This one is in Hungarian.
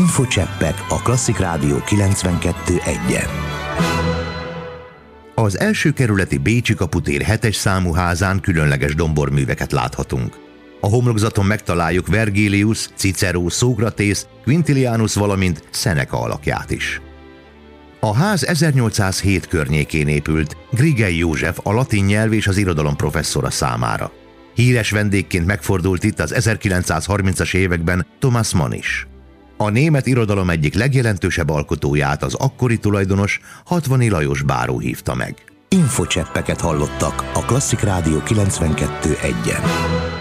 Infocseppek a Klasszik Rádió 92.1-en. Az első kerületi Bécsi kaputér 7-es számú házán különleges domborműveket láthatunk. A homlokzaton megtaláljuk Vergilius, Cicero, Szókratész, Quintilianus, valamint Seneca alakját is. A ház 1807 környékén épült Grigei József, a latin nyelv és az irodalom professzora számára. Híres vendégként megfordult itt az 1930-as években Thomas Mann is. A német irodalom egyik legjelentősebb alkotóját az akkori tulajdonos, Hatvani Lajos báró hívta meg. Infocseppeket hallottak a Klasszik Rádió 92.1-en.